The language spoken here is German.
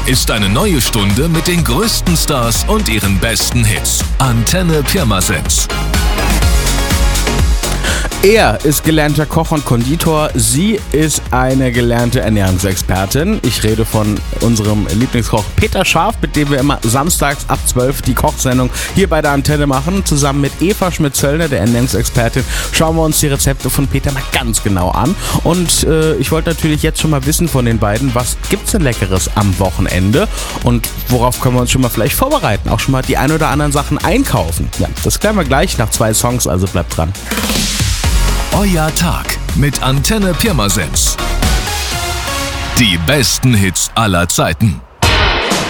ist eine neue Stunde mit den größten Stars und ihren besten Hits. Antenne Pirmasens. Er ist gelernter Koch und Konditor, sie ist eine gelernte Ernährungsexpertin. Ich rede von unserem Lieblingskoch Peter Scharf, mit dem wir immer samstags ab 12 die Kochsendung hier bei der Antenne machen. Zusammen mit Eva Schmidt-Zöllner, der Ernährungsexpertin, schauen wir uns die Rezepte von Peter mal ganz genau an. Und ich wollte natürlich jetzt schon mal wissen von den beiden, was gibt's denn Leckeres am Wochenende und worauf können wir uns schon mal vielleicht vorbereiten, auch schon mal die ein oder anderen Sachen einkaufen. Ja, das klären wir gleich nach 2 Songs, also bleibt dran. Euer Tag mit Antenne Pirmasens. Die besten Hits aller Zeiten.